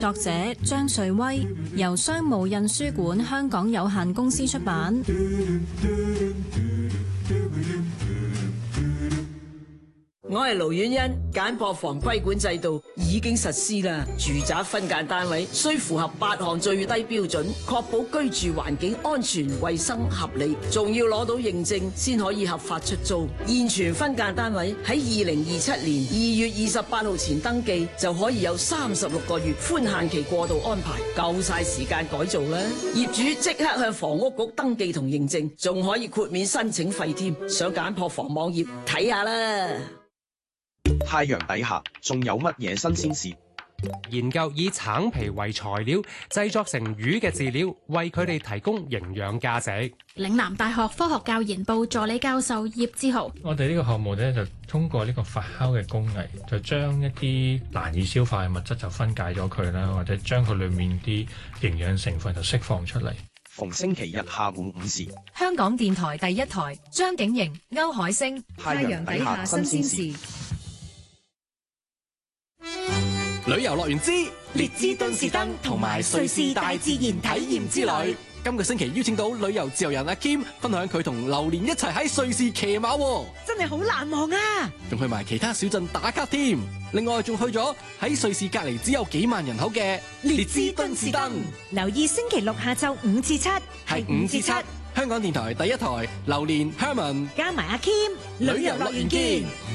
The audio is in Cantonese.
作者張瑞威，由商務印書館香港有限公司出版。 我係盧婉欣，簡樸房規管制度已經實施啦。住宅分間單位需符合8項最低標準，確保居住環境安全、衛生、合理，仲要攞到認證先可以合法出租。現存分間單位喺2027年2月28號前登記，就可以有36個月寬限期過渡安排，夠晒時間改造啦。業主即刻向房屋局登記同認證，仲可以豁免申請費添。上簡樸房網頁睇下啦。 太陽底下仲有乜嘢新鮮事？ 研究以橙皮為材料製作成魚嘅飼料，為佢哋提供營養價值。 嶺南大學科學教研部助理教授葉志豪， 我哋呢個項目咧就通過呢個發酵嘅工藝，就將一啲難以消化嘅物質就分解咗佢啦，或者將佢裡面啲營養成分就釋放出嚟。 逢星期日下午5時， 香港電台第一台，張景瑩、歐海星， 太陽底下新鮮事。 旅遊樂園之列支敦士登同埋瑞士大自然體驗之旅，今個星期邀請到旅遊自由人阿 Kim 分享佢同榴蓮一齊喺瑞士騎馬， 真係好難忘啊！ 仲去埋其他小鎮打卡添。另外仲去咗喺瑞士隔籬只有幾萬人口嘅列支敦士登。 留意星期六下晝5至7， 係5至7，香港電台第一台榴蓮 Herman 加埋阿 Kim， 旅遊樂園見。